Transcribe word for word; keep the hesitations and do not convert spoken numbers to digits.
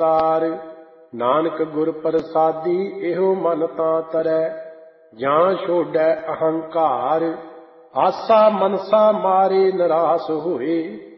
ਅਵਤਾਰ। ਨਾਨਕ ਗੁਰ ਪ੍ਰਸਾਦੀ ਇਹੋ ਮਨ ਤਾਂ ਤਰੈ, ਜਾਂ ਛੋੜੈ ਅਹੰਕਾਰ। ਆਸਾ ਮਨਸਾ ਮਾਰੇ ਨਿਰਾਸ ਹੋਏ,